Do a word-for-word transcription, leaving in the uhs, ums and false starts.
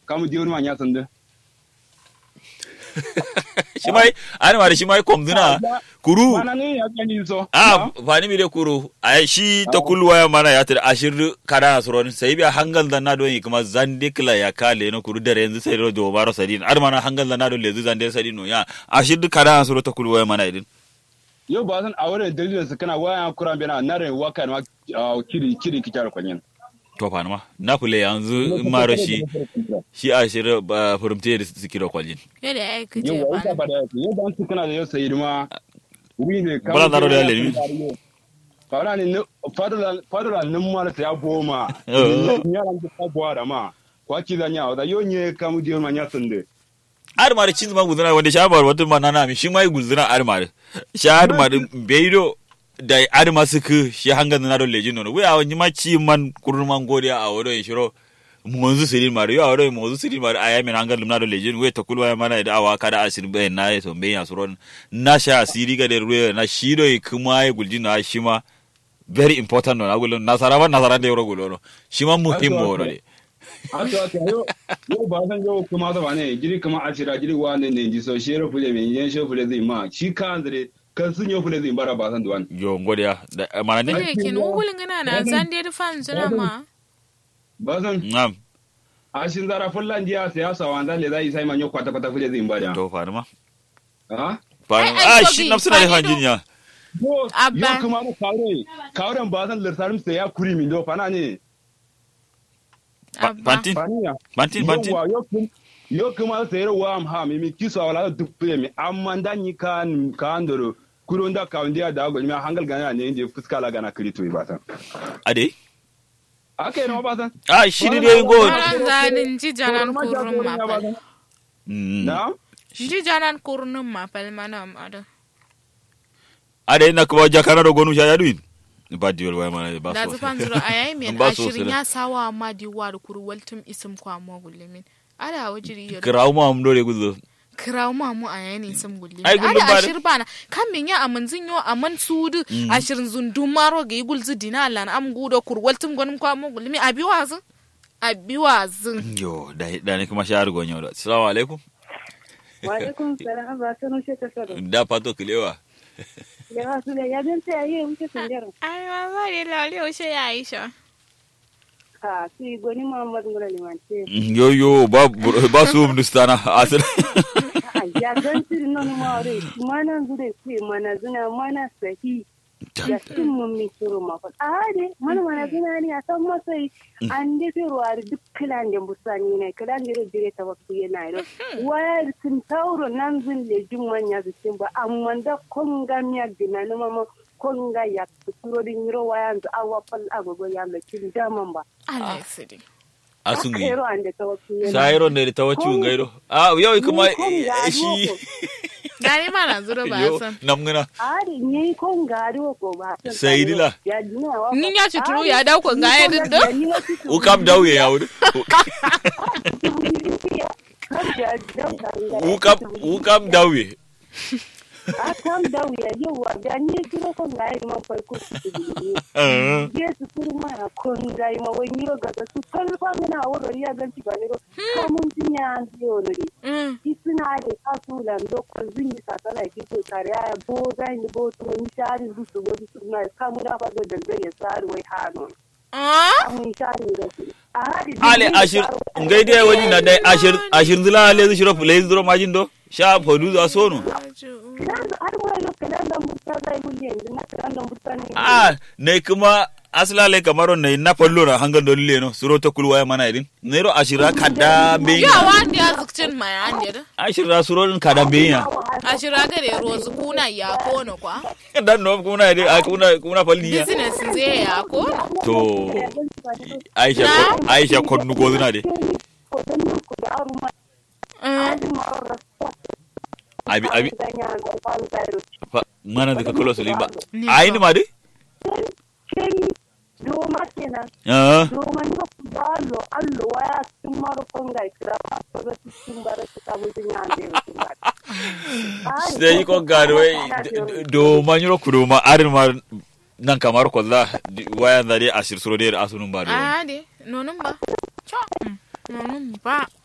kamu diyon ma nya sande shi mai an ma da shi mai komduna kuru mana ne ya gani so ah fani mi de kuru ai shi ta kulwa mana ya tar ashir kada suron sai biya hangal da na don yi kuma zande kila ya kale no kuru dare yanzu sai do baro sadin ar mana hangal da na don lezu zande sadin no ya ashir kada suro ta kulwa mana idin yo ba san awore dalilin su kana waya kuran bena na re waka ma kiri kiri kitar kwanyen to fa ma na kule yanzu maro shi shi ashir ba furumte da su kiro kwalin yadda ai kuje yo ba ba da yo ban su kana da yo sai ma wi ne ka bala daro da le fara ne fadala fadala nan ma ta ya goma ya ran ta boa da ma kwaki da nya da yo nye kamu diyon ma nya sande armar cin ma guzuna wanda shabar wata manana mi shi mai guzuna armar shi armar beiro da arma suku shi hangan na do lejin no we awon ma ci man kurman godiya a wodo shiro monzu sirin mar yo awdo monzu sirin mar ayami hangan na do lejin we to kulwa mana da awa kada asir be na to be ya suron na sha asiri ga da ruwa na shiro kuma ya guljin na shi ma very important no agulon nasara ba nasara da yoro gulo no shi ma muhimmo no de ato ato yo yo ba san yo kuma da bane jiri kuma ashira jiri wane ne ji so shero fule me yen shero fule zai ma shi kan dare kan sun yo fule zai bara ba san duwan yo ngodiya da mana ne ne kin ugulin gana na san dai fan suna ma ba san nam ashin zara fullan jiya siyasa wanda le zai sai manyo kwata kwata fule zai bada to fa ma ha fa ah shi nafsuna da hanjinya yo yo kuma mu kaure kauren ba san lirsarim sai ya kuri min do fa na ne Bantin? Bantin, bantin. Yo kuma sai rawa am ha mi kiso wala duk fule mi amma dan yi kan kan doro kurun da ka ndiya da go mi hangal gana ne inde fuska la gana krito ba san Ade? Ake no ba san Ah shi ne dai go. zanin ji janan kurun ma fal na ji janan kurun ma fal mana ada Ade na kuma jakara do gonu sha yaduin. Ba diyor wai mana ba so. da zufan zuro ayayi men ashirin ya sawa ma diwa da kuru waltum isim kwa mo gullemin ada wajiri yo Kirawo ma am dore guzo. kirawo ma mu ayani isim gullemin Ai, gullum ada ba- ashir bana kan min ya amanzin yo aman sudu ashirin zundum maro ga igul zidina lan am gudo kuru waltum gonum kwa mo gullemin abi wazin abi wazin Yo da da ne kuma shahar gonyo da. Assalamu alaikum. Wa alaikum salam ba sanu she ta sado. Da fato kilewa. Ya wasu da ya bin sai ayi muke tundar. ai ma ba ne lalle o she ya aisha Ha, si goni Muhammad ngura limante. Yo yo ba ba su mustana asir. Ha, ya dan sir non ma re, mana zure ce mana zuna mana sahi. Ya sun mun mi suru ma fa. Ah de, mana mana zuna ni a san masai an de fi ruwa duk kilan da busani ne, kilan da dire ta wasu yana ro. Wayar sun tauro nan zun le jin manya zikin ba, amma da kun ga miya dina na mama kun ga ya suro din ro wayan da awa fal agogo ya lakin daman ba. Allah ya sidi Asungi. Kairo ande tawakki. Sayro ne ta wacce gairo. Ah yau kuma shi gari ma na zuro ba yo san namgana. Ari ni kon gado ko ba. Sai dila. Ya dina wa. Ni ya ci turu ya dauko ga ya dindo U kam dawe ya wudu. U kam u kam dawe. A kam dawe ya yawa da ni turo kon ga ya man farko su. Eh. Yesu kurma kon ga ma wani ro ga su kalfa na woro ya ganci ba ne ro. Kamun tinya ando ne. mm Isina da kasulan do ko zingi sakala ki to kare ya bo ga ni bo to ni shari su su godi su na kamu da fa da da ya saru wai hano. ah Kamun shari da su. A hadi Ale ashir ngai dai wani na dai ashir ashir zila le shiro le zuro majin do sha fodu za sono. Kidan da har wani lokacin da mutta zai bulle yanzu na kidan da mutta ne. Ah ne kuma asla le kamaron ne na fallo na hangan do le no suro to kulwa ya mana idin. Nero ashira kada be. ya wanda ya zukcin mai ande da Ashira suro kada be ya. ashira gare rozu kuna ya kono kwa Dan no kuna dai kuna kuna falli ya. business zai ya kono To Aisha ko Aisha konnu gozuna de. Abi abi fa mana da kakalo sulimba. Ai ni ma de? Doma kenan. Ah. Doma ni ko allo allo waya sun maro konga ikra ko da sun bara su tabu sun yande. Sai ko garwe do manyuro kuduma arin ma nan kamar ko za waya da dai ashir suro dai asunun ba do. ah de nonun ba cho nonun ba